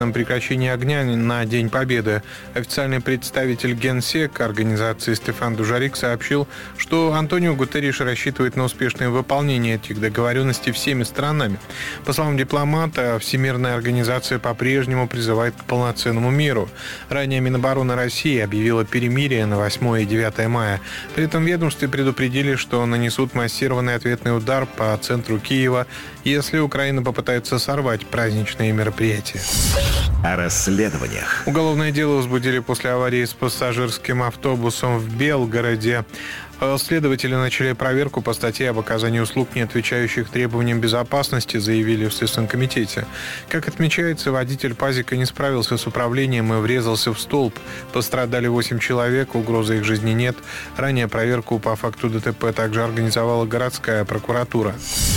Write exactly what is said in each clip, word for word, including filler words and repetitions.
прекращении огня на День Победы. Официальный представитель Генсека организации Стефан Дужарик сообщил, что Антонио Гутерриш рассчитывает на успешное выполнение этих договоренностей всеми странами. По словам дипломата, Всемирная организация по-прежнему призывает к полноценному миру. Ранее Минобороны России объявила перемирие на восьмое и девятое мая. При этом в ведомстве предупредили, что нанесут массированный ответный удар по центру Киева, если Украина попытается сорвать праздничные мероприятия. О расследованиях. Уголовное дело возбудили после аварии с пассажирским автобусом в Белгороде. Следователи начали проверку по статье об оказании услуг, не отвечающих требованиям безопасности, заявили в Следственном комитете. Как отмечается, водитель пазика не справился с управлением и врезался в столб. Пострадали восемь человек, угрозы их жизни нет. Ранее проверку по факту ДТП также организовала городская прокуратура.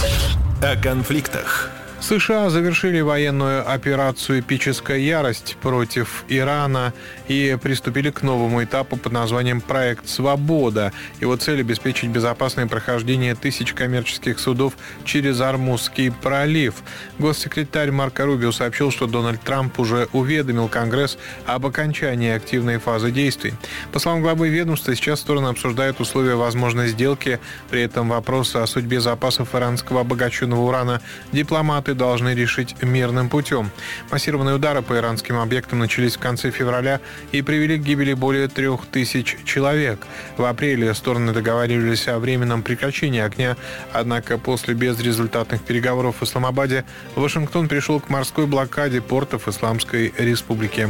О конфликтах. США завершили военную операцию «Эпическая ярость» против Ирана и приступили к новому этапу под названием «Проект Свобода». Его цель – обеспечить безопасное прохождение тысяч коммерческих судов через Ормузский пролив. Госсекретарь Марко Рубио сообщил, что Дональд Трамп уже уведомил Конгресс об окончании активной фазы действий. По словам главы ведомства, сейчас стороны обсуждают условия возможной сделки. При этом вопросы о судьбе запасов иранского обогащенного урана дипломаты должны решить мирным путем. Массированные удары по иранским объектам начались в конце февраля и привели к гибели более трех тысяч человек. В апреле стороны договаривались о временном прекращении огня, однако после безрезультатных переговоров в Исламабаде Вашингтон пришел к морской блокаде портов Исламской Республики.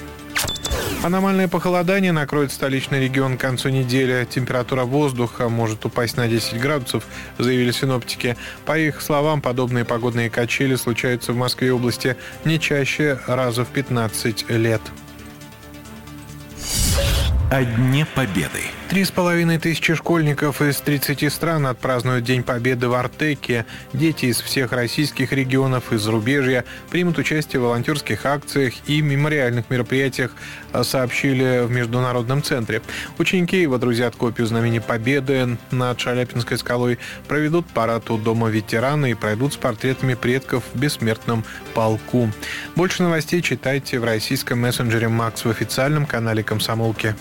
Аномальное похолодание накроет столичный регион к концу недели. Температура воздуха может упасть на десять градусов, заявили синоптики. По их словам, подобные погодные качели случаются в Москве и области не чаще раза в пятнадцать лет. О Дне Победы. Три с половиной тысячи школьников из тридцати стран отпразднуют День Победы в Артеке. Дети из всех российских регионов и зарубежья примут участие в волонтерских акциях и мемориальных мероприятиях, сообщили в Международном центре. Ученики водрузят копию Знамени Победы над Шаляпинской скалой, проведут парад у Дома ветерана и пройдут с портретами предков в бессмертном полку. Больше новостей читайте в российском мессенджере «Макс» в официальном канале «Комсомолки».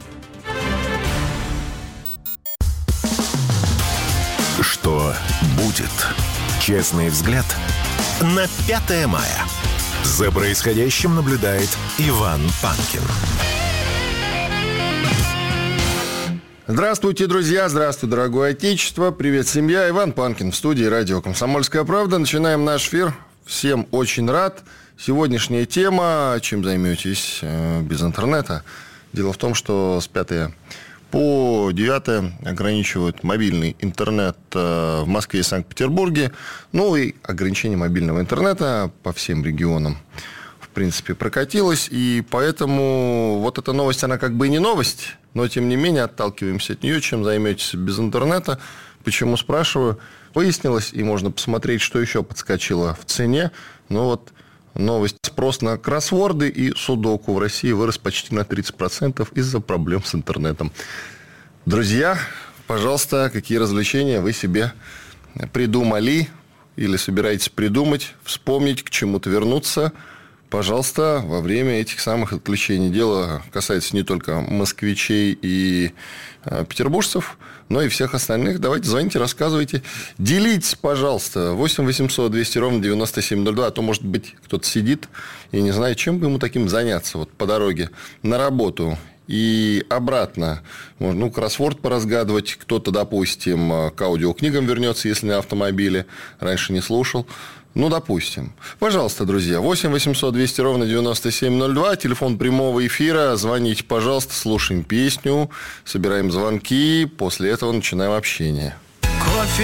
Что будет? Честный взгляд на пятое мая. За происходящим наблюдает Иван Панкин. Здравствуйте, друзья! Здравствуй, дорогое отечество! Привет, семья! Иван Панкин в студии радио «Комсомольская правда». Начинаем наш эфир. Всем очень рад. Сегодняшняя тема. Чем займетесь без интернета? Дело в том, что с пятого по девятое ограничивают мобильный интернет в Москве и Санкт-Петербурге. Ну и ограничение мобильного интернета по всем регионам, в принципе, прокатилось. И поэтому вот эта новость, она как бы и не новость, но тем не менее отталкиваемся от нее. Чем займетесь без интернета? Почему, спрашиваю? Выяснилось, и можно посмотреть, что еще подскочило в цене. Ну вот новость. Спрос на кроссворды и судоку в России вырос почти на тридцать процентов из-за проблем с интернетом. Друзья, пожалуйста, какие развлечения вы себе придумали или собираетесь придумать, вспомнить, к чему-то вернуться? Пожалуйста, во время этих самых отключений. Дело касается не только москвичей и э, петербуржцев, но и всех остальных. Давайте звоните, рассказывайте. Делитесь, пожалуйста. восемь восемьсот двести ровно девяносто семь ноль два. А то, может быть, кто-то сидит и не знает, чем бы ему таким заняться вот по дороге на работу и обратно. Ну, кроссворд поразгадывать. Кто-то, допустим, к аудиокнигам вернется, если на автомобиле. Раньше не слушал. Ну, допустим. Пожалуйста, друзья, восемь восемьсот двести ровно девяносто семь ноль два, телефон прямого эфира. Звоните, пожалуйста, слушаем песню, собираем звонки, после этого начинаем общение. Кофе.